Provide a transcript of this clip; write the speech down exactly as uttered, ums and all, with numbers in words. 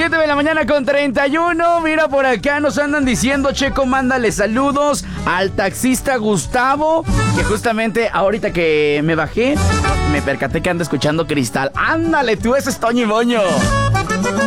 siete de la mañana con treinta y uno. Mira, por acá nos andan diciendo, Checo, mándale saludos al taxista Gustavo, que justamente ahorita que me bajé, me percaté que anda escuchando Cristal. Ándale, tú, ese es Toño y Boño.